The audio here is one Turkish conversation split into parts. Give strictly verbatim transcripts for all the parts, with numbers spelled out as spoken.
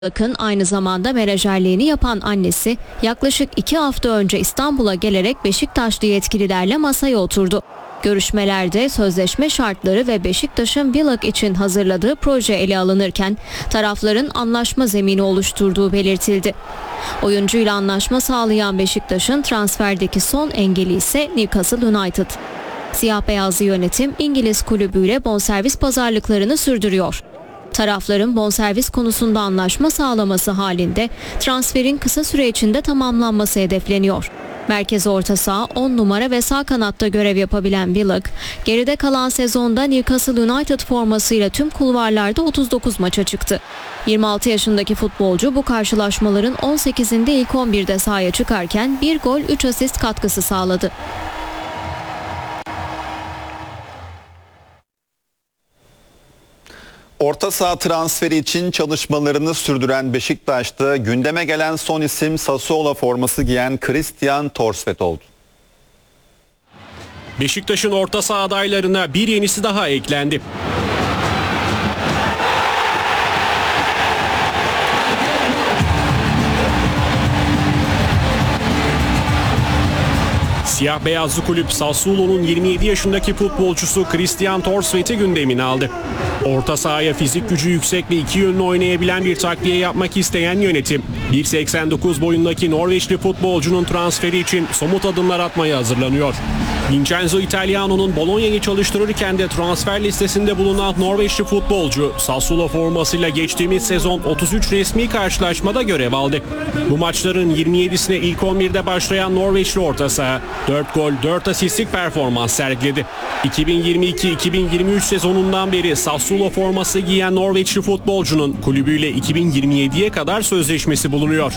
Akın aynı zamanda menajerliğini yapan annesi yaklaşık iki hafta önce İstanbul'a gelerek Beşiktaşlı yetkililerle masaya oturdu. Görüşmelerde sözleşme şartları ve Beşiktaş'ın Willock için hazırladığı proje ele alınırken tarafların anlaşma zemini oluşturduğu belirtildi. Oyuncuyla anlaşma sağlayan Beşiktaş'ın transferdeki son engeli ise Newcastle United. Siyah beyazlı yönetim İngiliz kulübüyle bonservis pazarlıklarını sürdürüyor. Tarafların bonservis konusunda anlaşma sağlaması halinde transferin kısa süre içinde tamamlanması hedefleniyor. Merkez orta saha on numara ve sağ kanatta görev yapabilen Willock, geride kalan sezonda Newcastle United formasıyla tüm kulvarlarda otuz dokuz maça çıktı. yirmi altı yaşındaki futbolcu bu karşılaşmaların on sekizinde ilk on birde sahaya çıkarken bir gol üç asist katkısı sağladı. Orta saha transferi için çalışmalarını sürdüren Beşiktaş'ta gündeme gelen son isim Sassuolo forması giyen Christian Thorstvedt oldu. Beşiktaş'ın orta saha adaylarına bir yenisi daha eklendi. Siyah beyazlı kulüp Sassuolo'nun yirmi yedi yaşındaki futbolcusu Christian Thorstvedt'i gündemine aldı. Orta sahaya fizik gücü yüksek ve iki yönlü oynayabilen bir takviye yapmak isteyen yönetim, bir seksen dokuz boyundaki Norveçli futbolcunun transferi için somut adımlar atmaya hazırlanıyor. Vincenzo Italiano'nun Bologna'yı çalıştırırken de transfer listesinde bulunan Norveçli futbolcu Sassuolo formasıyla geçtiğimiz sezon otuz üç resmi karşılaşmada görev aldı. Bu maçların yirmi yedisine ilk on birde başlayan Norveçli orta saha dört gol dört asistlik performans sergiledi. iki bin yirmi iki iki bin yirmi üç sezonundan beri Sassuolo forması giyen Norveçli futbolcunun kulübüyle iki bin yirmi yediye kadar sözleşmesi bulunuyor.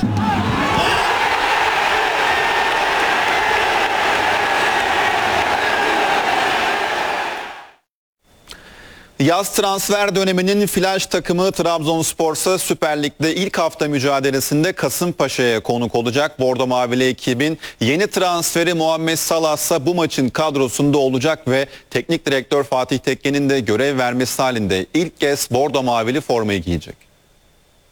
Yaz transfer döneminin flash takımı Trabzonspor'sa Süper Lig'de ilk hafta mücadelesinde Kasımpaşa'ya konuk olacak. Bordo Mavili ekibin yeni transferi Muhammed Salah ise bu maçın kadrosunda olacak ve teknik direktör Fatih Tekke'nin de görev vermesi halinde ilk kez Bordo Mavili formayı giyecek.